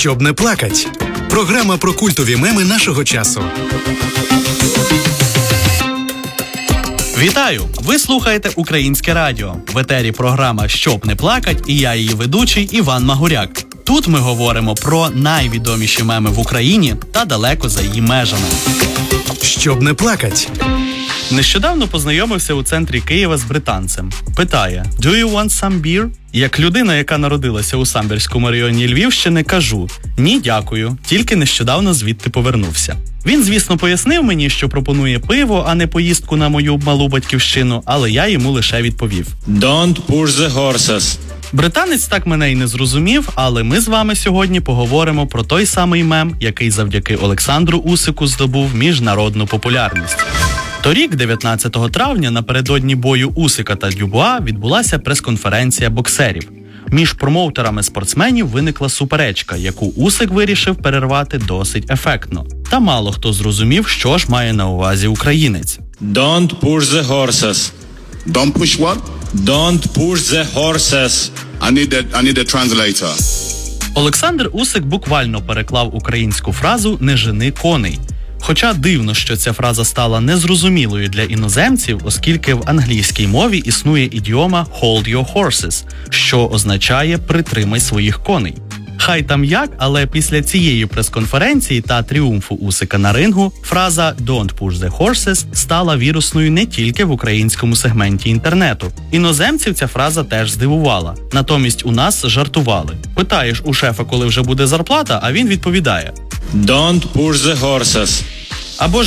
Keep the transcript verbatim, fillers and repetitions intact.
Щоб не плакать. Програма про культові меми нашого часу. Вітаю! Ви слухаєте Українське радіо. В етері програма «Щоб не плакать» і я її ведучий Іван Магуряк. Тут ми говоримо про найвідоміші меми в Україні та далеко за її межами. Щоб не плакать. Нещодавно познайомився у центрі Києва з британцем. Питає: «Do you want some beer?» Як людина, яка народилася у Самбірському районі Львівщини, кажу: «Ні, дякую, тільки нещодавно звідти повернувся». Він, звісно, пояснив мені, що пропонує пиво, а не поїздку на мою малу батьківщину, але я йому лише відповів: «Don't push the horses». Британець так мене й не зрозумів, але ми з вами сьогодні поговоримо про той самий мем, який завдяки Олександру Усику здобув міжнародну популярність. Торік, дев'ятнадцятого травня, напередодні бою Усика та Дюбуа, відбулася прес-конференція боксерів. Між промоутерами спортсменів виникла суперечка, яку Усик вирішив перервати досить ефектно. Та мало хто зрозумів, що ж має на увазі українець. «Don't push the horses». Don't push what? «Don't push the horses». I need a, I need a translator. Олександр Усик буквально переклав українську фразу «не жени коней». Хоча дивно, що ця фраза стала незрозумілою для іноземців, оскільки в англійській мові існує ідіома «hold your horses», що означає «притримай своїх коней». Хай там як, але після цієї прес-конференції та тріумфу Усика на рингу фраза «don't push the horses» стала вірусною не тільки в українському сегменті інтернету. Іноземців ця фраза теж здивувала. Натомість у нас жартували. Питаєш у шефа, коли вже буде зарплата, а він відповідає: «Don't push the horses». Або ж